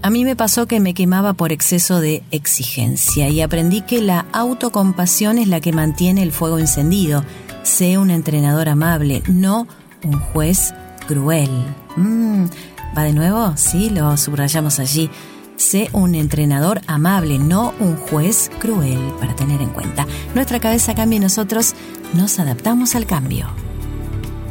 A mí me pasó que me quemaba por exceso de exigencia y aprendí que la autocompasión es la que mantiene el fuego encendido. Sé un entrenador amable, no un juez cruel. ¿Va de nuevo? Sí, lo subrayamos allí. Sé un entrenador amable, no un juez cruel, para tener en cuenta. Nuestra cabeza cambia y nosotros nos adaptamos al cambio.